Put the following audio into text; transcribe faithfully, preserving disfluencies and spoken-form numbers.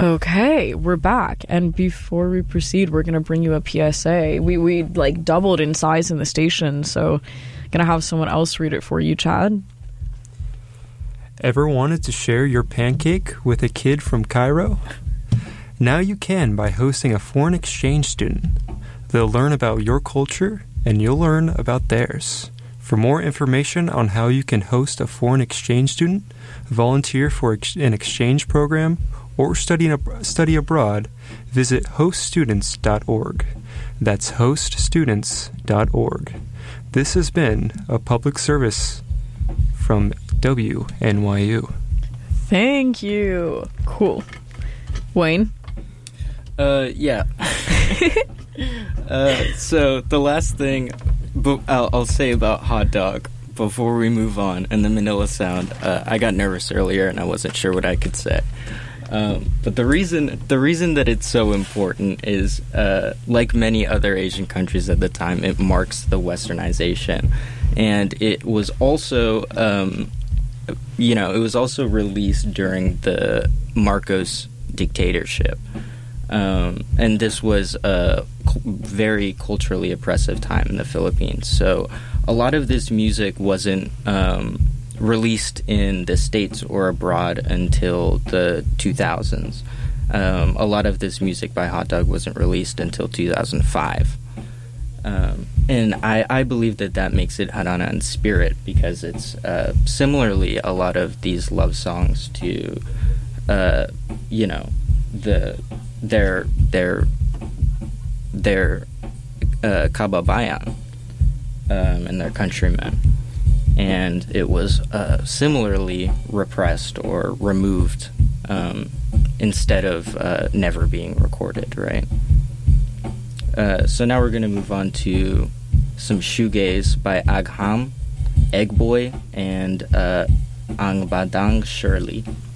Okay, we're back. And before we proceed, we're going to bring you a P S A. We, we like, doubled in size in the station, so going to have someone else read it for you, Chad. Ever wanted to share your pancake with a kid from Cairo? Now you can by hosting a foreign exchange student. They'll learn about your culture, and you'll learn about theirs. For more information on how you can host a foreign exchange student, volunteer for ex- an exchange program, or study, ab- study abroad, visit host students dot org. That's host students dot org. This has been a public service from W N Y U. Thank you. Cool. Wayne? Uh, yeah. uh, so the last thing bu- I'll, I'll say about hot dog before we move on, and the Manila Sound, uh, I got nervous earlier and I wasn't sure what I could say. Um, but the reason the reason that it's so important is, uh, like many other Asian countries at the time, it marks the westernization. And it was also, um, you know, it was also released during the Marcos dictatorship. Um, and this was a cu- very culturally oppressive time in the Philippines. So a lot of this music wasn't um, released in the States or abroad until the two thousands. Um, a lot of this music by Hot Dog wasn't released until two thousand five. Um, and I, I believe that that makes it Harana in spirit, because it's uh, similarly a lot of these love songs to, uh, you know, the their their their uh, kababayan um, and their countrymen, and it was uh, similarly repressed or removed um, instead of uh, never being recorded, right? Uh, so now we're going to move on to some shoegaze by Agham, Egg Boy, and uh, Ang Badang Shirley.